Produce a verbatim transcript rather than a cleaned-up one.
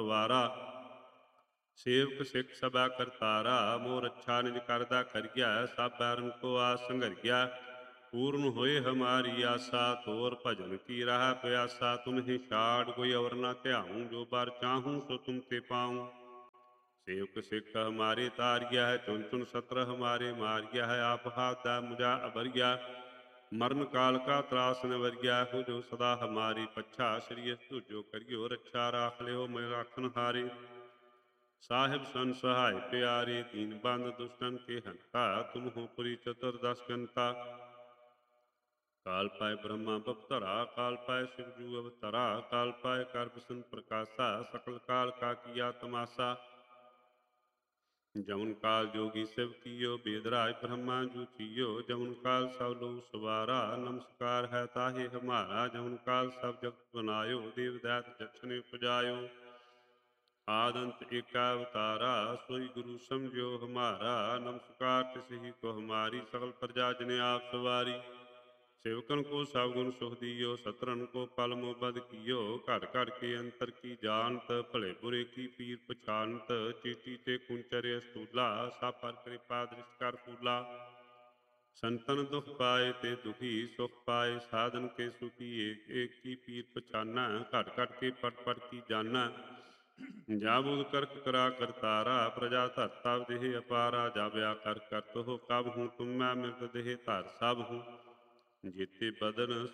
ਵਾਰਾ। ਸੇਵਕ ਸਿੱਖ ਸਭਾ ਕਰਤਾਰਾ, ਮੋਰ ਅੱਛਾ ਨਿਜ ਕਰਦਾ ਕਰਿਆ। ਸਭ ਬੈਰਨ ਕੋ ਆਸ ਸੰਘਰਿਆ, पूर्ण होए हमारी आशा। तोर भजन की राह प्यासा, तुम्हें छाड़ कोई और ना ध्याऊं। जो बार चाहूं सो तुम ते पाऊं। सेवक सिख हमारे तारिया है, चुन चुन सत्र हमारे मारिया है। आप हाथ दा मुझा अबरिया, मरण काल का त्रास नवरिया। हो जो सदा हमारी पच्छा, श्री तुझो करियो रक्षा। राख लियो मैं राखन हारे, साहिब सन सहाय प्यारे। दीन बंद दुष्टन के हंता, तुम हो पुरी चतुर्दश गंता। काल पाए ब्रह्मा बपतरा, काल पाए शिवजू अवतरा। काल पाए कर बिसन प्रकाशा, सकल काल का किया तमाशा। जमुन काल जोगी शिव कियो, बेदराज ब्रह्मा जू चियो। जमुन काल सब लोग सवारा, नमस्कार है ताहे हमारा। जमुन काल सब जगत बनायो, देव दैत जक्ष ने पुजायो। आदंत एका अवतारा, सोई गुरु समझो हमारा। नमस्कार तिसही को हमारी, सकल प्रजा जने आप सवारी। सेवकन को सब गुण सुख दियो, सतरन को पल मोबद कियो। घट घट के अंतर की जानत, भले बुरे की पीर पछानत। चीटी ते कुंचरे स्थूला, सब पर कृपा दृष्ट कर फूला। संतन दुख पाए ते दुखी, सुख पाए साधन के सुखी। एक एक की पीर पछाना, घट घट के पट पट की जाना। जाबुद करक करा करतारा, प्रजा धरता देह अपारा। जाव्या कर करत हो कब हूँ, तुम मैं मृत देह धर सब हूँ। जेते बदन